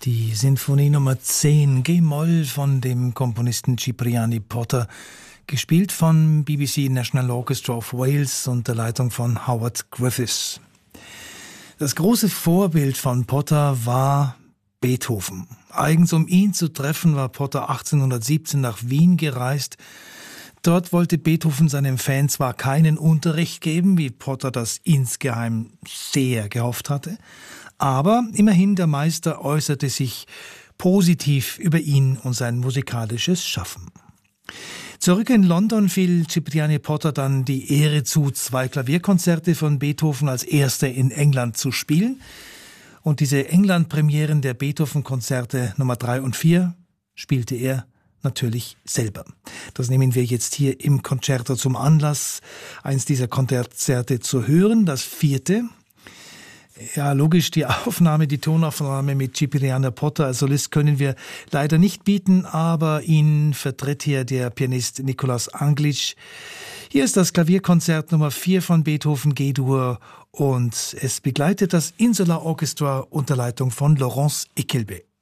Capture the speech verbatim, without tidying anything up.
Die Sinfonie Nummer zehn G-Moll von dem Komponisten Cipriani Potter, gespielt von B B C National Orchestra of Wales unter Leitung von Howard Griffiths. Das große Vorbild von Potter war Beethoven. Eigens um ihn zu treffen, war Potter achtzehnhundertsiebzehn nach Wien gereist. Dort wollte Beethoven seinen Fans zwar keinen Unterricht geben, wie Potter das insgeheim sehr gehofft hatte, aber immerhin der Meister äußerte sich positiv über ihn und sein musikalisches Schaffen. Zurück in London fiel Cipriani Potter dann die Ehre zu, zwei Klavierkonzerte von Beethoven als erster in England zu spielen. Und diese England-Premieren der Beethoven-Konzerte Nummer drei und vier spielte er natürlich selber. Das nehmen wir jetzt hier im Concerto zum Anlass, eins dieser Konzerte zu hören. Das vierte, ja logisch, die Aufnahme, die Tonaufnahme mit Cipriani Potter als Solist können wir leider nicht bieten, aber ihn vertritt hier der Pianist Nicolas Anglic. Hier ist das Klavierkonzert Nummer vier von Beethoven G-Dur und es begleitet das Insular Orchestra unter Leitung von Laurence Equilbé.